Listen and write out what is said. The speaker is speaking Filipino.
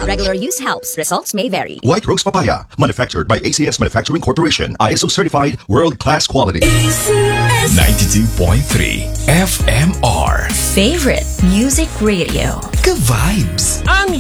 Regular use helps. Results may vary. White Rose Papaya, manufactured by ACS Manufacturing Corporation. ISO certified, world-class quality. ACS 92.3 FMR. Favorite Music Radio. Ka-vibes. Ang